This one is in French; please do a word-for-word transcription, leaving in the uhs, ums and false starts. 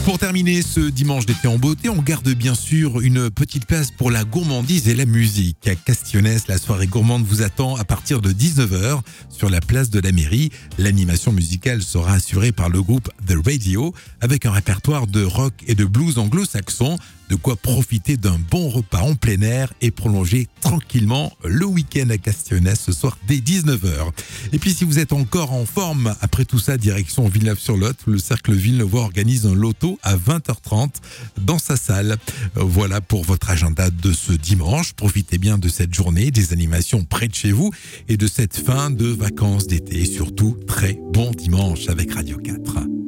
Pour terminer ce dimanche d'été en beauté, on garde bien sûr une petite place pour la gourmandise et la musique. À Castionnès, la soirée gourmande vous attend à partir de dix-neuf heures sur la place de la mairie. L'animation musicale sera assurée par le groupe The Radio avec un répertoire de rock et de blues anglo-saxon. De quoi profiter d'un bon repas en plein air et prolonger tranquillement le week-end à Castionnès ce soir dès dix-neuf heures. Et puis si vous êtes encore en forme, après tout ça, direction Villeneuve-sur-Lot, le Cercle Villeneuvois organise un loto à vingt heures trente dans sa salle. Voilà pour votre agenda de ce dimanche. Profitez bien de cette journée, des animations près de chez vous et de cette fin de vacances d'été. Et surtout, très bon dimanche avec Radio quatre.